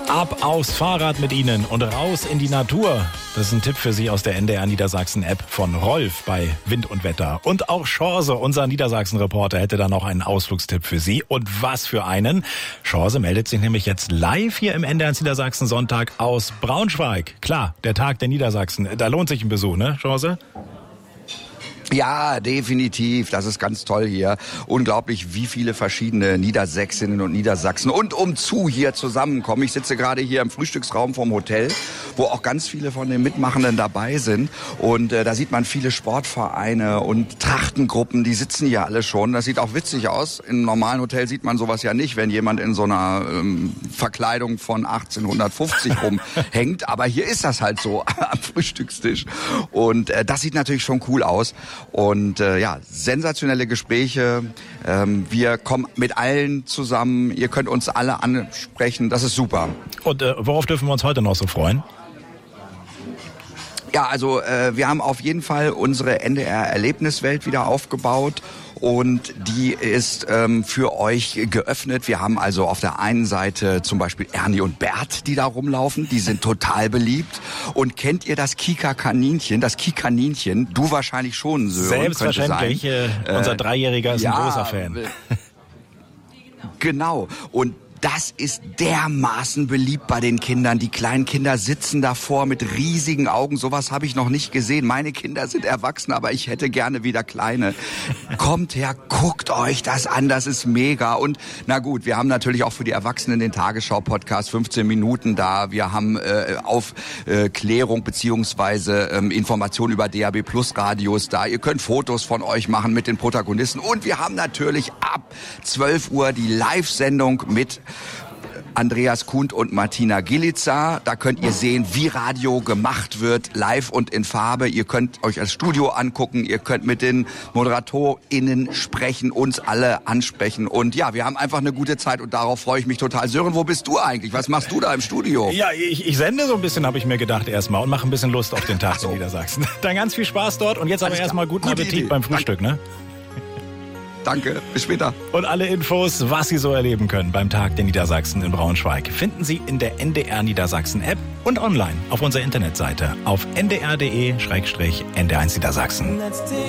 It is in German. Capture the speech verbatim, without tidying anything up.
Ab aufs Fahrrad mit Ihnen und raus in die Natur. Das ist ein Tipp für Sie aus der N D R Niedersachsen-App von Rolf bei Wind und Wetter. Und auch Schorse, unser Niedersachsen-Reporter, hätte da noch einen Ausflugstipp für Sie. Und was für einen? Schorse meldet sich nämlich jetzt live hier im N D R Niedersachsen-Sonntag aus Braunschweig. Klar, der Tag der Niedersachsen. Da lohnt sich ein Besuch, ne, Schorse? Ja, definitiv. Das ist ganz toll hier. Unglaublich, wie viele verschiedene Niedersächsinnen und Niedersachsen und umzu hier zusammenkommen. Ich sitze gerade hier im Frühstücksraum vom Hotel, wo auch ganz viele von den Mitmachenden dabei sind. Und äh, da sieht man viele Sportvereine und Trachtengruppen, die sitzen hier alle schon. Das sieht auch witzig aus. In einem normalen Hotel sieht man sowas ja nicht, wenn jemand in so einer ähm, Verkleidung von achtzehnhundertfünfzig rumhängt. Aber hier ist das halt so am Frühstückstisch. Und äh, das sieht natürlich schon cool aus. Und äh, ja, sensationelle Gespräche. Ähm, wir kommen mit allen zusammen. Ihr könnt uns alle ansprechen. Das ist super. Und äh, worauf dürfen wir uns heute noch so freuen? Ja, also äh, wir haben auf jeden Fall unsere N D R-Erlebniswelt wieder aufgebaut. Und die ist ähm, für euch geöffnet. Wir haben also auf der einen Seite zum Beispiel Ernie und Bert, die da rumlaufen. Die sind total beliebt. Und kennt ihr das Kika-Kaninchen? Das Kikaninchen? Du wahrscheinlich schon, Sören. Selbstverständlich. Äh, unser Dreijähriger ist ja, ein großer Fan. Genau. Und das ist dermaßen beliebt bei den Kindern. Die kleinen Kinder sitzen davor mit riesigen Augen. Sowas habe ich noch nicht gesehen. Meine Kinder sind erwachsen, aber ich hätte gerne wieder kleine. Kommt her, guckt euch das an. Das ist mega. Und na gut, wir haben natürlich auch für die Erwachsenen den Tagesschau-Podcast fünfzehn Minuten da. Wir haben äh, Aufklärung beziehungsweise ähm, Informationen über D A B Plus Radios da. Ihr könnt Fotos von euch machen mit den Protagonisten. Und wir haben natürlich ab zwölf Uhr die Live-Sendung mit Andreas Kuhn und Martina Gilitzer. Da könnt ihr sehen, wie Radio gemacht wird, live und in Farbe. Ihr könnt euch das Studio angucken, ihr könnt mit den ModeratorInnen sprechen, uns alle ansprechen. Und ja, wir haben einfach eine gute Zeit und darauf freue ich mich total. Sören, wo bist du eigentlich? Was machst du da im Studio? Ja, ich, ich sende so ein bisschen, habe ich mir gedacht erstmal, und mache ein bisschen Lust auf den Tag so. in Niedersachsen. Dann ganz viel Spaß dort und jetzt aber erstmal guten Gute Appetit Idee. beim Frühstück, ne? Danke, bis später. Und alle Infos, was Sie so erleben können beim Tag der Niedersachsen in Braunschweig, finden Sie in der N D R Niedersachsen App und online auf unserer Internetseite auf n d r punkt d e slash n d r eins Niedersachsen.